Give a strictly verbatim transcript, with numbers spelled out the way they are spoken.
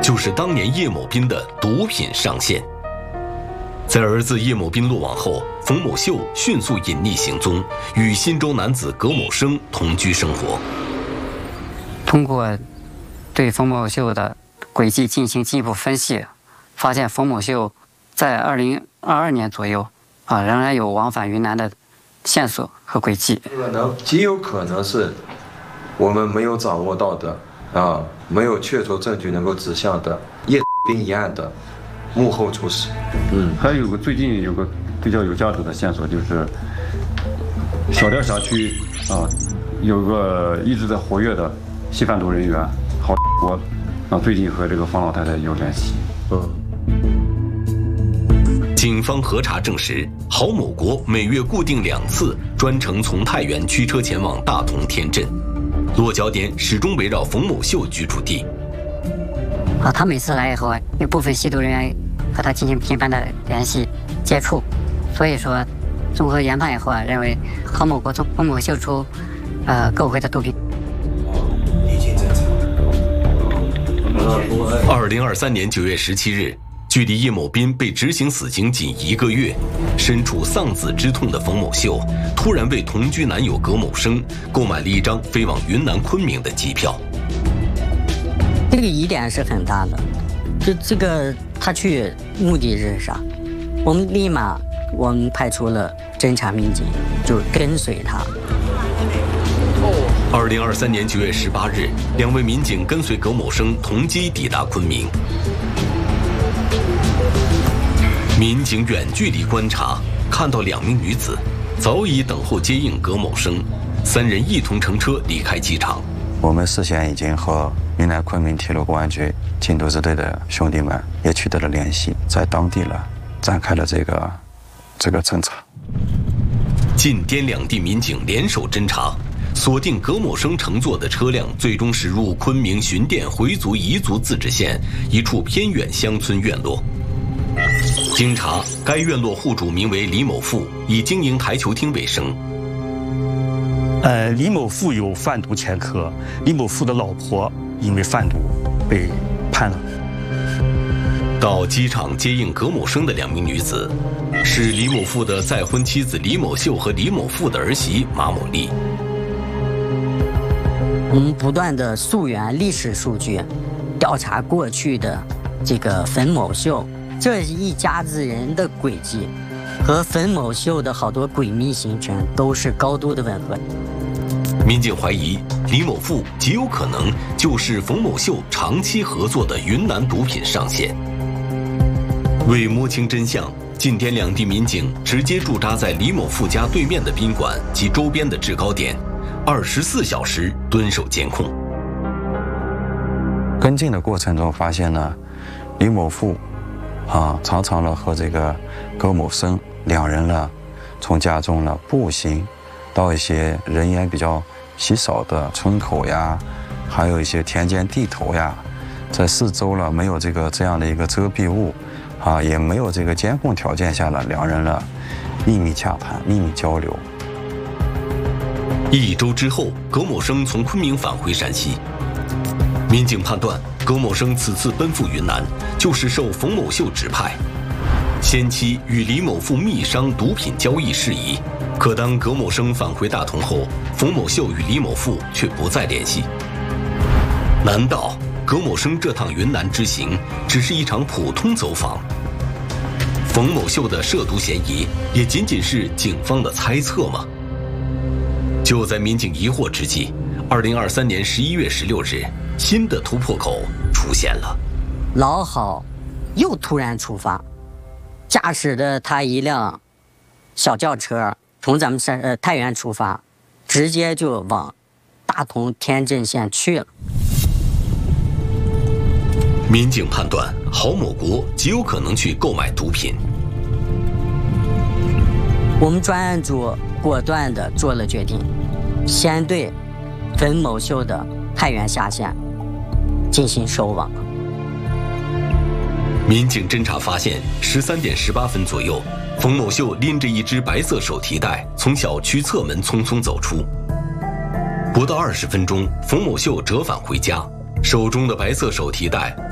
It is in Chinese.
就是当年叶某斌的毒品上线。在儿子叶某斌落网后，冯某秀迅速隐匿行踪，与新州男子葛某生同居生活。 通过对冯某秀的轨迹进行进一步分析，发现冯某秀在二零二二年左右啊，仍然有往返云南的线索和轨迹。 可能极有可能是我们没有掌握到的啊，没有确凿证据能够指向的叶斌一案的幕后主使。 嗯，还有个最近有个比较有价值的线索，就是小店辖区啊，有个一直在活跃的吸贩毒人员郝国，啊，最近和这个方老太太有联系。 嗯。 警方核查证实，郝某国每月固定两次专程从太原驱车前往大同天镇，落脚点始终围绕冯某秀居住地。 啊，他每次来以后啊，有部分吸毒人员和他进行频繁的联系接触，所以说，综合研判以后啊，认为郝某国从冯某秀处，呃，购回的毒品。 已经侦查。 二零二三年九月十七日。距离叶某斌被执行死刑仅一个月，身处丧子之痛的冯某秀，突然为同居男友葛某生购买了一张飞往云南昆明的机票。 这个疑点是很大的，这这个他去目的是啥？我们立马我们派出了侦查民警，就跟随他。 二零二三年九月十八日，两位民警跟随葛某生同机抵达昆明。民警远距离观察，看到两名女子早已等候接应葛某生，三人一同乘车离开机场。 我们事先已经和云南昆明铁路公安局禁毒支队的兄弟们也取得了联系，在当地了展开了这个这个侦查。 晋滇两地民警联手侦查，锁定葛某生乘坐的车辆，最终驶入昆明巡甸回族彝族自治县一处偏远乡村院落。经查，该院落户主名为李某富，以经营台球厅为生。 呃，李某富有贩毒前科，李某富的老婆因为贩毒被判了。 到机场接应葛某生的两名女子，是李某富的再婚妻子李某秀和李某富的儿媳马某丽。 我们不断的溯源历史数据，调查过去的这个冯某秀这一家子人的轨迹，和冯某秀的好多诡秘行程都是高度的吻合。 民警怀疑李某富极有可能就是冯某秀长期合作的云南毒品上线。为摸清真相，晋滇两地民警直接驻扎在李某富家对面的宾馆及周边的制高点，二十四小时蹲守监控。 跟进的过程中发现呢，李某富啊，常常呢和这个葛某生两人呢，从家中呢步行到一些人烟比较稀少的村口呀，还有一些田间地头呀，在四周呢没有这个这样的一个遮蔽物，啊，也没有这个监控条件下呢，两人呢秘密洽谈、秘密交流。 一周之后，葛某生从昆明返回山西。民警判断，葛某生此次奔赴云南，就是受冯某秀指派，先期与李某富密商毒品交易事宜。可当葛某生返回大同后，冯某秀与李某富却不再联系。难道葛某生这趟云南之行只是一场普通走访？冯某秀的涉毒嫌疑也仅仅是警方的猜测吗？就在民警疑惑之际，二零二三年十一月十六日，新的突破口出现了。 老郝又突然出发，驾驶着他一辆小轿车，从咱们山呃太原出发，直接就往大同天镇县去了。 民警判断，郝某国极有可能去购买毒品。 我们专案组果断地做了决定，先对冯某秀的太原下线进行收网。 民警侦查发现，十三点十八分左右，冯某秀拎着一只白色手提袋从小区侧门匆匆走出。不到二十分钟，冯某秀折返回家，手中的白色手提袋